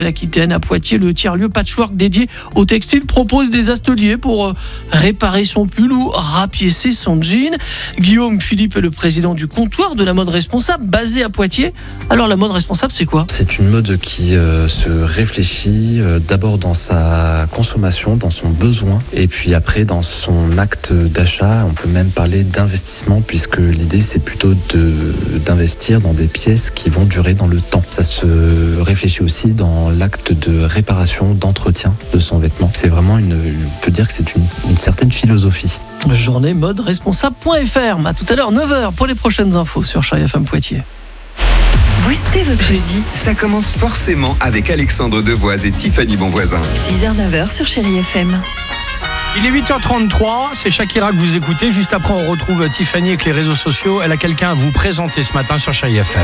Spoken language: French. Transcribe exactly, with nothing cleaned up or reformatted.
L'Aquitaine, à Poitiers, le tiers-lieu Patchwork dédié au textile propose des ateliers pour euh, réparer son pull ou rapiécer son jean. Guillaume Philippe est le président du comptoir de la mode responsable basé à Poitiers. Alors la mode responsable, c'est quoi ? C'est une mode qui euh, se réfléchit euh, d'abord dans sa consommation, dans son besoin, et puis après dans son acte d'achat. On peut même parler d'investissement, puisque l'idée c'est plutôt de, d'investir dans des pièces qui vont durer dans le temps. Ça se réfléchit aussi dans l'acte de réparation, d'entretien de son vêtement. C'est vraiment une, on peut dire que c'est une, une certaine philosophie. Journée mode responsable point f r. À tout à l'heure, neuf heures pour les prochaines infos sur Chérie F M Poitiers. Boostez votre jeudi. Ça commence forcément avec Alexandre Devoise et Tiffany Bonvoisin. six heures neuf heures sur Chérie F M. Il est huit heures trente-trois, c'est Shakira que vous écoutez. Juste après, on retrouve Tiffany avec les réseaux sociaux. Elle a quelqu'un à vous présenter ce matin sur Chérie F M.